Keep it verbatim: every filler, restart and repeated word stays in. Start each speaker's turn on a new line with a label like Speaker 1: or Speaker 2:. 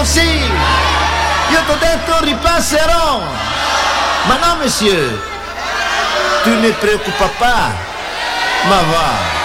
Speaker 1: Sì, io t'ho detto ripasserò. Ma no, monsieur, tu ne preoccupa pas. Ma va.